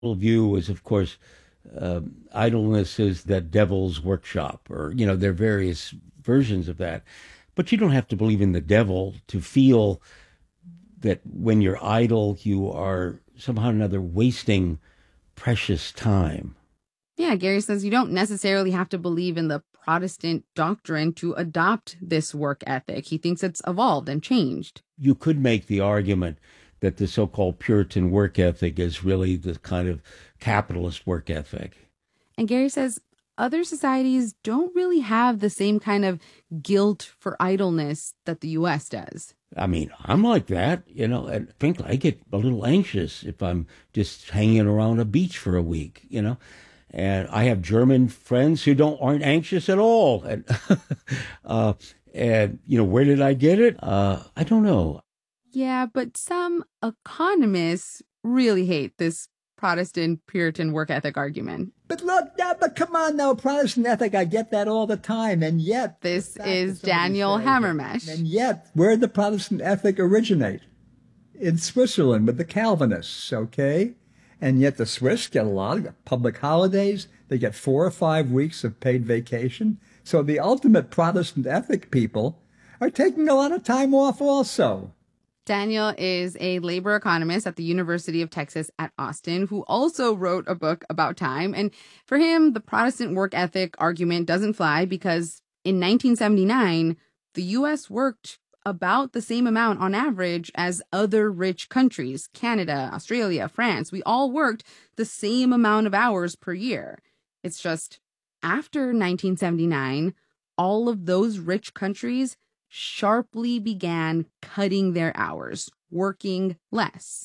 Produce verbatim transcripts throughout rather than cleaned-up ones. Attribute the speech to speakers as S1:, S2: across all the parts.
S1: view is, of course, uh, idleness is the devil's workshop, or, you know, there are various versions of that. But you don't have to believe in the devil to feel that when you're idle, you are somehow or another wasting precious time.
S2: Yeah, Gary says you don't necessarily have to believe in the Protestant doctrine to adopt this work ethic. He thinks it's evolved and changed.
S1: You could make the argument that the so-called Puritan work ethic is really the kind of capitalist work ethic.
S2: And Gary says other societies don't really have the same kind of guilt for idleness that the U S does.
S1: I mean, I'm like that, you know, and frankly, I get a little anxious if I'm just hanging around a beach for a week, you know. And I have German friends who don't aren't anxious at all. And, uh, and you know, where did I get it? Uh, I don't know.
S2: Yeah, but some economists really hate this Protestant Puritan work ethic argument.
S3: But look, yeah, but come on now, Protestant ethic, I get that all the time. And yet...
S2: This is Daniel Hammermesh.
S3: And yet, where did the Protestant ethic originate? In Switzerland with the Calvinists, okay? And yet the Swiss get a lot of public holidays. They get four or five weeks of paid vacation. So the ultimate Protestant ethic people are taking a lot of time off also.
S2: Daniel is a labor economist at the University of Texas at Austin, who also wrote a book about time. And for him, the Protestant work ethic argument doesn't fly because in nineteen seventy-nine, the U S worked about the same amount on average as other rich countries, Canada, Australia, France. We all worked the same amount of hours per year. It's just after nineteen seventy-nine, all of those rich countries sharply began cutting their hours, working less,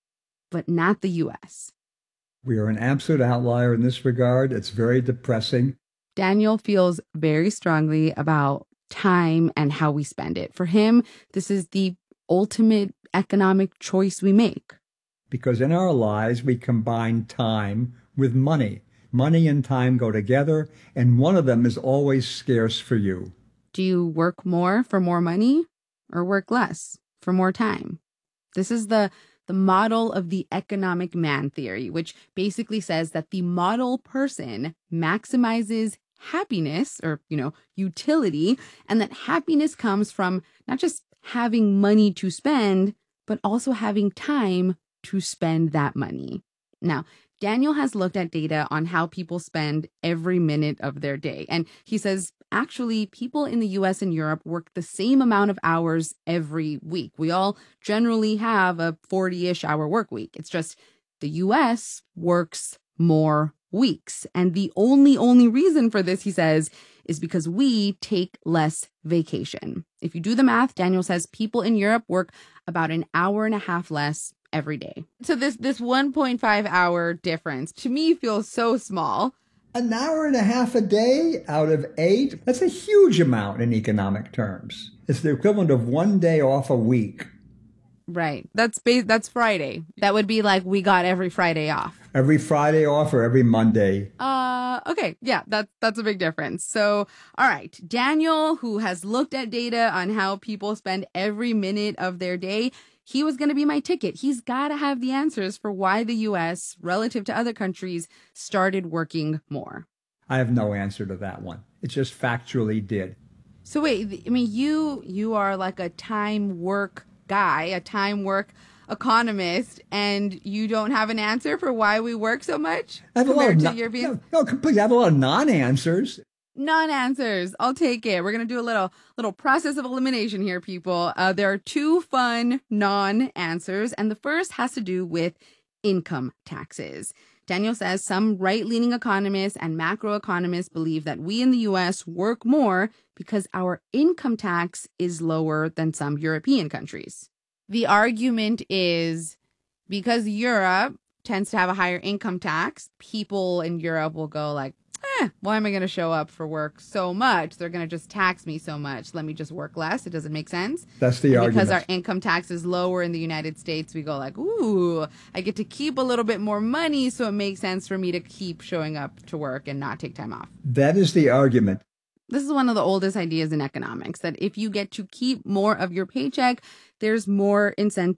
S2: but not the U S.
S3: We are an absolute outlier in this regard. It's very depressing.
S2: Daniel feels very strongly about time and how we spend it. For him, this is the ultimate economic choice we make.
S3: Because in our lives, we combine time with money. Money and time go together, and one of them is always scarce for you.
S2: Do you work more for more money or work less for more time? This is the, the model of the economic man theory, which basically says that the model person maximizes happiness or, you know, utility, and that happiness comes from not just having money to spend, but also having time to spend that money. Now, Daniel has looked at data on how people spend every minute of their day. And he says, actually, people in the U S and Europe work the same amount of hours every week. We all generally have a forty-ish hour work week. It's just the U S works more weeks. And the only, only reason for this, he says, is because we take less vacation. If you do the math, Daniel says people in Europe work about an hour and a half less every day. So this this one point five hour difference to me feels so small.
S3: An hour and a half a day out of eight? That's a huge amount in economic terms. It's the equivalent of one day off a week.
S2: Right. That's ba- that's Friday. That would be like we got every Friday off.
S3: Every Friday off or every Monday?
S2: Uh, okay. Yeah, that's, that's a big difference. So, all right. Daniel, who has looked at data on how people spend every minute of their day, he was going to be my ticket. He's got to have the answers for why the U S, relative to other countries, started working more.
S3: I have no answer to that one. It just factually did.
S2: So wait, I mean, you you are like a time work guy, a time work economist, and you don't have an answer for why we work so much
S3: I have
S2: compared
S3: a lot
S2: to
S3: of no,
S2: Europeans?
S3: No, no, completely. I have a lot of non-answers.
S2: Non-answers. I'll take it. We're going to do a little little process of elimination here, people. Uh, there are two fun non-answers, and the first has to do with income taxes. Daniel says some right-leaning economists and macroeconomists believe that we in the U S work more because our income tax is lower than some European countries. The argument is because Europe tends to have a higher income tax, people in Europe will go like, eh, why am I going to show up for work so much? They're going to just tax me so much. Let me just work less. It doesn't make sense.
S3: That's the
S2: and
S3: argument.
S2: Because our income tax is lower in the United States, we go like, ooh, I get to keep a little bit more money, so it makes sense for me to keep showing up to work and not take time off.
S3: That is the argument.
S2: This is one of the oldest ideas in economics, that if you get to keep more of your paycheck, there's more incentive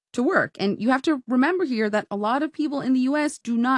S2: to work. And you have to remember here that a lot of people in the U S do not